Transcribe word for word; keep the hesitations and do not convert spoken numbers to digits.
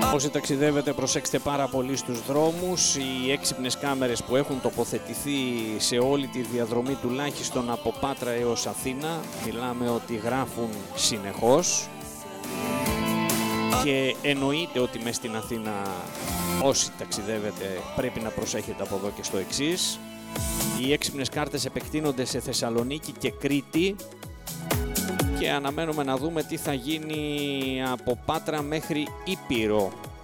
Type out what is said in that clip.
Όσοι ταξιδεύετε, προσέξτε πάρα πολύ στους δρόμους. Οι έξυπνες κάμερες που έχουν τοποθετηθεί σε όλη τη διαδρομή τουλάχιστον από Πάτρα έως Αθήνα, μιλάμε ότι γράφουν συνεχώς. Και εννοείται ότι μες στην Αθήνα όσοι ταξιδεύετε πρέπει να προσέχετε από εδώ και στο εξής. Οι έξυπνες κάρτες επεκτείνονται σε Θεσσαλονίκη και Κρήτη και αναμένουμε να δούμε τι θα γίνει από Πάτρα μέχρι Ήπειρο.